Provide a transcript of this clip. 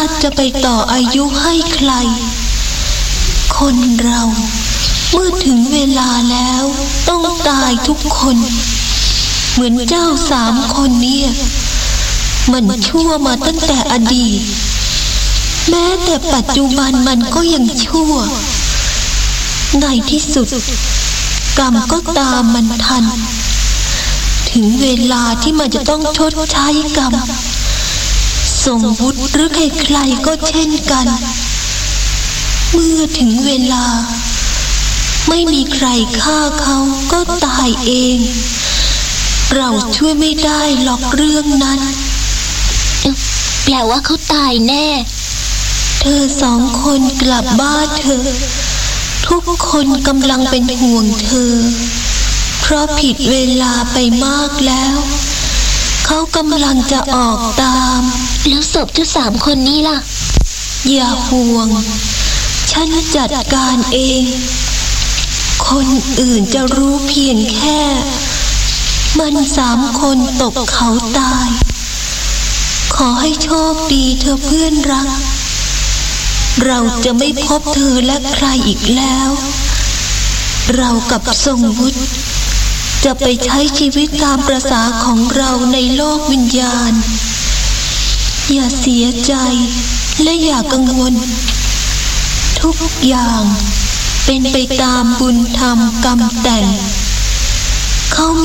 ถจะไปต่ออายุให้ใครคนเราเมื่อถึงเวลาแล้วต้องตายทุกคนเหมือนเจ้า3 คนเนี่ยมันชั่วมาตั้งแต่อดีตแม้แต่ปัจจุบันมันก็ยังชั่วในที่สุดกรรมก็ตามมันทันถึงเวลาที่มันจะต้องชดใช้กรรมสมมุติหรือใครๆก็เช่นกันเมื่อถึงเวลาไม่มีใครฆ่าเขาก็ตายเองเราช่วยไม่ได้หรอกเรื่องนั้นแปลว่าเขาตายแน่เธอ2 คนกลับบ้านเถอะทุกคนกำลังเป็นห่วงเธอเพราะผิดเวลาไปมากแล้วเขากำลังจะออกตามแล้วศพเจ้า3 คนนี้ล่ะอย่าห่วงฉันจัดการเองคนอื่นจะรู้เพียงแค่มัน3 คนตกเขาตายขอให้โชคดีเธอเพื่อนรักเราจะไม่พบเธอและใครอีกแล้วเรากับทรงวุฒิจะไปใช้ชีวิตตามประสาของเราในโลกวิญญาณอย่าเสียใจและอย่ากังวลทุกอย่างเป็นไปตามบุญธรรมกรรมแต่งเขา